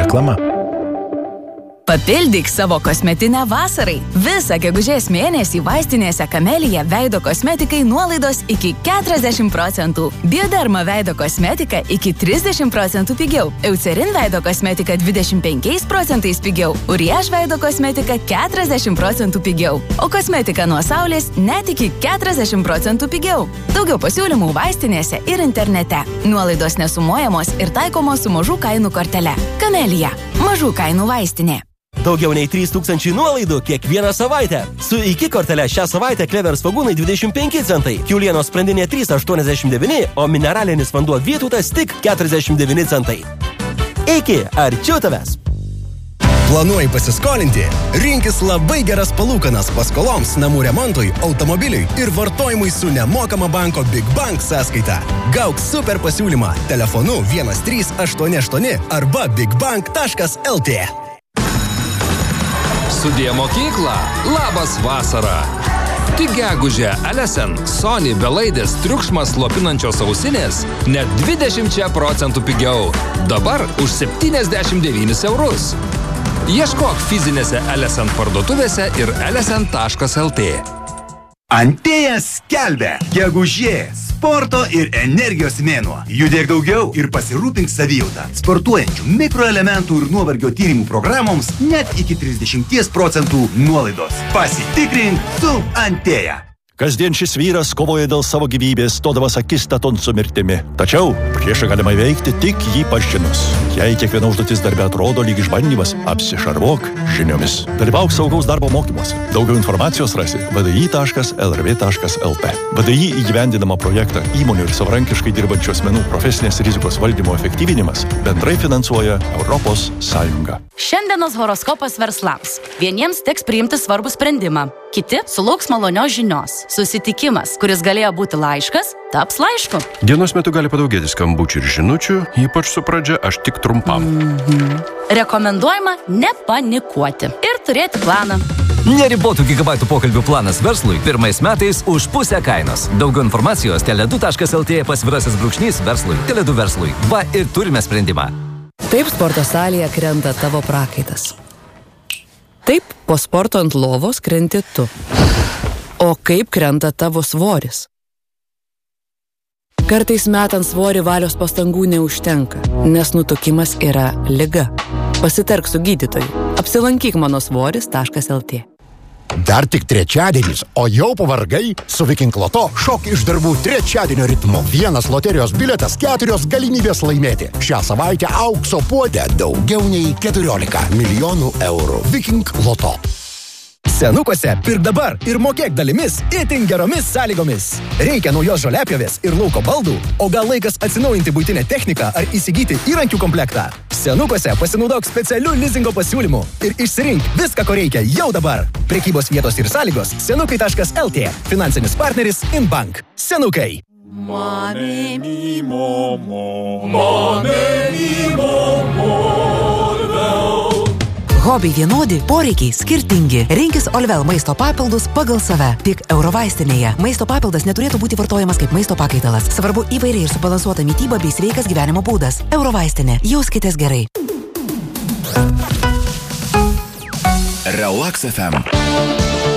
Reklama. Papildyk savo kosmetinę vasarai. Visą gegužės mėnesį vaistinėse Camellia veido kosmetikai nuolaidos iki 40%. Bioderma veido kosmetika iki 30% pigiau. Eucerin veido kosmetika 25% pigiau. Uriage veido kosmetika 40% pigiau. O kosmetika nuo saulės net iki 40% pigiau. Daugiau pasiūlymų vaistinėse ir internete. Nuolaidos nesumuojamos ir taikomos su mažų kainų kortele. Camellia. Mažų kainų vaistinė. Daugiau nei 3000 nuolaidų kiekvieną savaitę. Su iki kortele šią savaitę Clever svogūnai 25 centai, kiaulienos sprandinė 3,89, o mineralinis vanduo Vytautas tik 49 centai. Iki, arčiau tavęs. Planuoji pasiskolinti? Rinkis labai geras palūkanas paskoloms, namų remontui, automobiliui ir vartojimui su nemokama banko Big Bank sąskaita. Gauk super pasiūlymą telefonu 1388 arba bigbank.lt. Sudie mokykla, labas vasara. Tik gegužę LSN Sony belaidės triukšmas slopinančios ausinės net 20% pigiau. Dabar už 79 eurus. Ieškok fizinėse LSN parduotuvėse ir lsn.lt. Antėja skelbia gegužės sporto ir energijos mėnuo. Judėk daugiau ir pasirūpink savijautą. Sportuojančių mikroelementų ir nuovargio tyrimų programoms net iki 30% nuolaidos. Pasitikrink su Antėja. Kasdien šis vyras kovoja dėl savo gyvybės, stodamas akistaton su mirtimi. Tačiau priešą galima įveikti tik jį pažinus. Jei kiekviena užduotis darbe atrodo lyg išbandymas, apsišarvuok žiniomis. Dalyvauk saugaus darbo mokymuose. Daugiau informacijos rasi vdi.lrv.lt. VDI įgyvendinamą projektą įmonių ir savarankiškai dirbančių asmenų profesinės rizikos valdymo efektyvinimas bendrai finansuoja Europos Sąjunga. Šiandienos horoskopas verslams. Vieniems teks priimti svarbų sprendimą. Kiti sulauks malonios žinios. Susitikimas, kuris galėjo būti laiškas, taps laišku. Dienos metu gali padaugėti skambučių ir žinučių, ypač su pradžia aš tik trumpam. Rekomenduojama nepanikuoti ir turėti planą. Neribotų gigabaitų pokalbių planas verslui pirmais metais už pusę kainos. Daugiau informacijos tele2.lt /verslui. Tele2 verslui. Va ir turime sprendimą. Taip sporto salėje krenta tavo prakaitas. Taip po sporto ant lovos krenti tu. O kaip krenta tavo svoris? Kartais metant svorį valios pastangų neužtenka, nes nutukimas yra liga. Pasitark su gydytoju. Apsilankyk manosvoris.lt. Dar tik trečiadienis, o jau pavargai? Su Viking Loto šok iš darbų trečiadienio ritmu. Vienas loterijos biletas, 4 galimybės laimėti. Šią savaitę aukso puode daugiau nei 14 milijonų eurų. Viking Loto. Senukuose pirk dabar ir mokėk dalimis itin geromis sąlygomis. Reikia naujos žoliapjovės ir lauko baldų, o gal laikas atsinaujinti buitinę techniką ar įsigyti įrankių komplektą. Senukuose pasinaudok specialių lizingo pasiūlymų ir išsirink viską, ko reikia jau dabar. Prekybos vietos ir sąlygos senukai.lt. Finansinis partneris Inbank. Senukai. Mame mi momo, mame mi momo. Hobiai vienodi, poreikiai skirtingi. Rinkis Olvel maisto papildus pagal save. Tik Eurovaistinėje. Maisto papildas neturėtų būti vartojamas kaip maisto pakaitalas. Svarbu įvairiai ir subalansuota mityba bei sveikas gyvenimo būdas. Eurovaistinė. Jauskitės gerai. Relax FM.